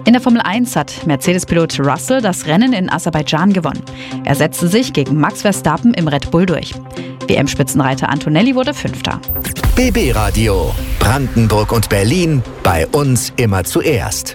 In der Formel 1 hat Mercedes-Pilot Russell das Rennen in Aserbaidschan gewonnen. Er setzte sich gegen Max Verstappen im Red Bull durch. WM-Spitzenreiter Antonelli wurde Fünfter. BB Radio. Brandenburg und Berlin. Bei uns immer zuerst.